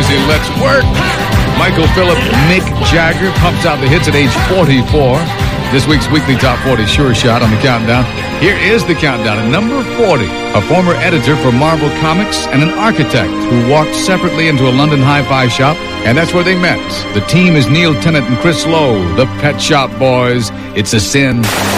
easy. Let's work. Michael Phillip, Mick Jagger pumps out the hits at age 44. This week's Weekly Top 40 Sure Shot on the countdown. Here is the countdown. At number 40, a former editor for Marvel Comics and an architect who walked separately into a London hi-fi shop, and that's where they met. The team is Neil Tennant and Chris Lowe, the Pet Shop Boys. It's a Sin.